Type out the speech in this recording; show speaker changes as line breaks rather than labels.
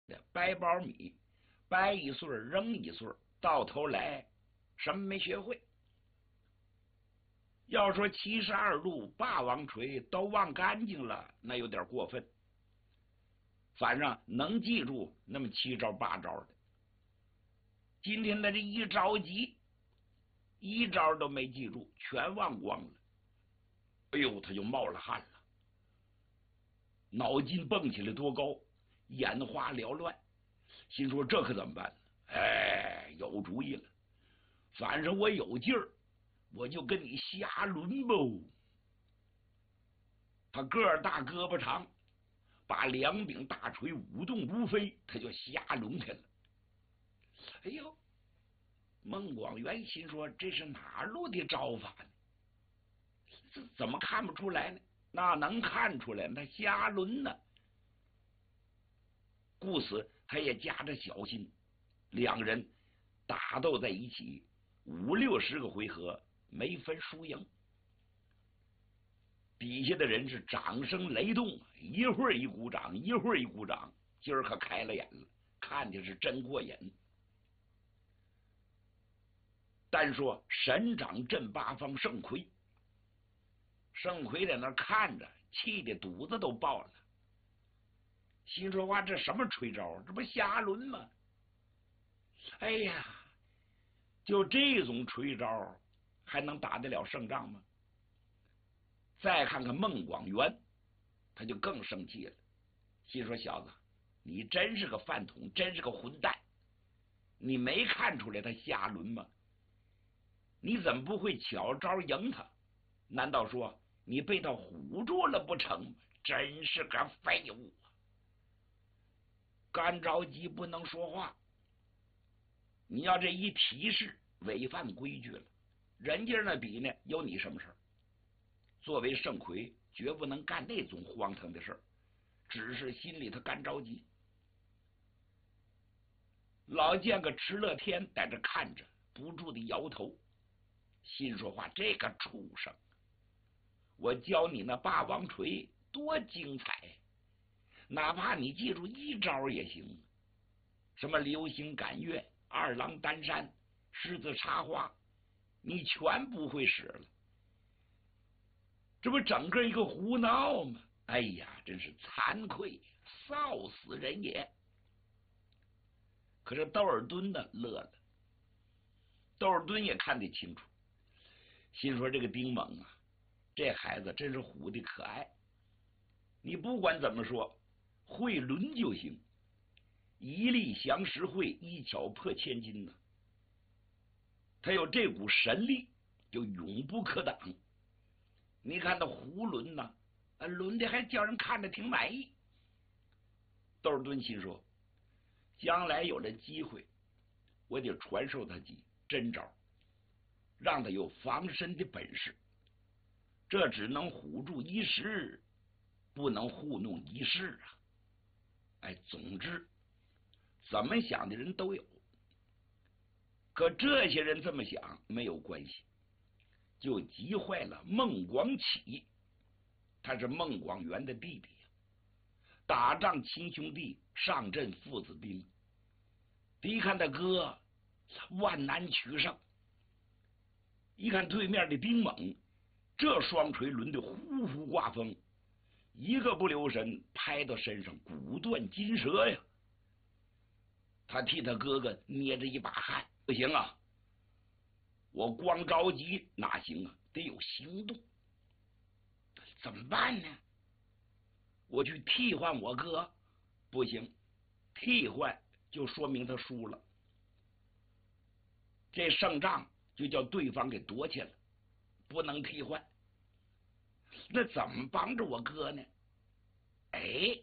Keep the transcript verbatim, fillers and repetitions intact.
白苞米，掰一穗扔一穗，到头来什么没学会。要说七十二路霸王锤都忘干净了，那有点过分。反正能记住那么七招八招的，今天他这一着急，一招都没记住，全忘光了。哎呦，他就冒了汗了，脑筋蹦起来多高，眼花缭乱，心说这可怎么办呢？哎，有主意了，反正我有劲儿，我就跟你瞎抡吧。他个儿大胳膊长，把两柄大锤舞动如飞，他就瞎抡去了。哎呦，孟广元心说这是哪路的招法呢？这怎么看不出来呢？那能看出来，他瞎抡呢。故此他也夹着小心，两人打斗在一起五六十个回合，没分输赢。底下的人是掌声雷动，一会儿一鼓掌，一会儿一鼓掌，今儿可开了眼了，看的是真过瘾。单说神掌镇八方盛奎，盛奎在那看着，气得肚子都爆了，心说哇，这什么吹招？这不瞎抡吗？哎呀，就这种吹招还能打得了胜仗吗？再看看孟广元，他就更生气了，心说小子，你真是个饭桶，真是个混蛋，你没看出来他瞎抡吗？你怎么不会巧招赢他？难道说你被他唬住了不成？真是个废物啊！干着急不能说话，你要这一提示，违反规矩了。人家那比呢，有你什么事儿？作为圣魁，绝不能干那种荒唐的事儿，只是心里头干着急。老见个迟乐天在这看着，不住的摇头，心说话，这个畜生，我教你那霸王锤多精彩，哪怕你记住一招也行，什么流星赶月、二郎担山、狮子插花，你全不会使了，这不整个一个胡闹吗？哎呀，真是惭愧，臊死人也。可是窦尔敦呢，乐了。窦尔敦也看得清楚，心说这个丁猛啊，这孩子真是虎的可爱。你不管怎么说，会抡就行，一力降十会，一巧破千金呢。他有这股神力，就永不可挡。你看他胡抡呢，抡的还叫人看着挺满意。窦尔敦心说，将来有了机会，我得传授他几真招，让他有防身的本事。这只能唬住一时，不能糊弄一世啊！哎，总之，怎么想的人都有。可这些人这么想没有关系，就急坏了孟广启，他是孟广元的弟弟，打仗亲兄弟，上阵父子兵，一看他哥万难取胜，一看对面的丁猛，这双锤抡的呼呼刮风，一个不留神拍到身上，骨断筋折呀！他替他哥哥捏着一把汗，不行啊，我光着急哪行啊，得有行动。怎么办呢？我去替换我哥，不行，替换就说明他输了，这胜仗就叫对方给夺去了，不能替换。那怎么帮着我哥呢？哎，